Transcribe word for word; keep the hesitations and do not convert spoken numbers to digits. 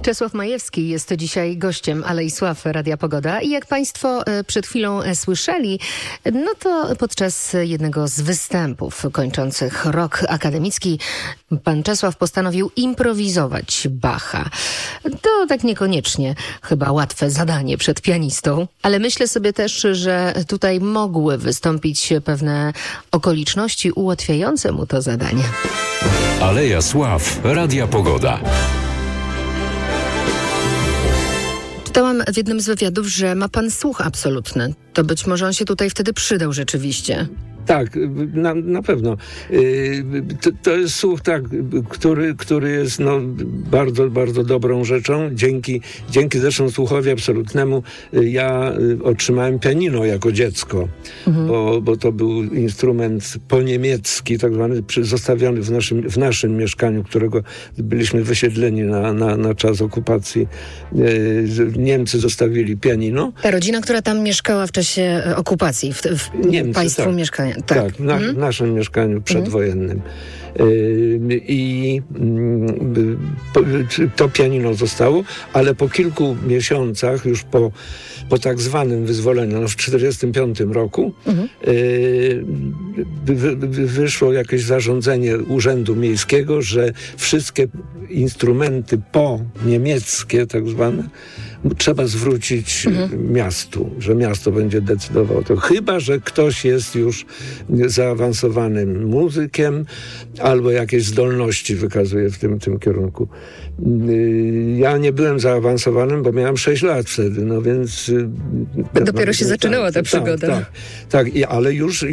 Czesław Majewski jest dzisiaj gościem Alei Sław Radia Pogoda i jak Państwo przed chwilą słyszeli, no to podczas jednego z występów kończących rok akademicki pan Czesław postanowił improwizować Bacha. To tak niekoniecznie chyba łatwe zadanie przed pianistą, ale myślę sobie też, że tutaj mogły wystąpić pewne okoliczności ułatwiające mu to zadanie. Aleja Sław Radia Pogoda. Czytałam w jednym z wywiadów, że ma pan słuch absolutny. To być może on się tutaj wtedy przydał rzeczywiście. Tak, na, na pewno. To, to jest słuch, tak, który, który jest no, bardzo, bardzo dobrą rzeczą. Dzięki, dzięki zresztą słuchowi absolutnemu ja otrzymałem pianino jako dziecko, mhm. bo, bo to był instrument po-niemiecki, tak zwany, zostawiony w naszym, w naszym mieszkaniu, którego byliśmy wysiedleni na, na, na czas okupacji. Niemcy zostawili pianino. Ta rodzina, która tam mieszkała w czasie okupacji, w, w Niemcy, państwu tak. mieszkania. Tak, tak na, mhm. w naszym mieszkaniu przedwojennym. I to pianino zostało, ale po kilku miesiącach, już po, po tak zwanym wyzwoleniu, no w czterdziestym piątym roku, mhm. wy, wy, wyszło jakieś zarządzenie Urzędu Miejskiego, że wszystkie instrumenty po-niemieckie, tak zwane, trzeba zwrócić mhm. miastu, że miasto będzie decydowało to. Chyba że ktoś jest już zaawansowanym muzykiem albo jakieś zdolności wykazuje w tym, tym kierunku. Ja nie byłem zaawansowanym, bo miałem sześć lat wtedy, no więc... Dopiero no, się tak, zaczynała ta przygoda. Tak, tak, tak, ale już,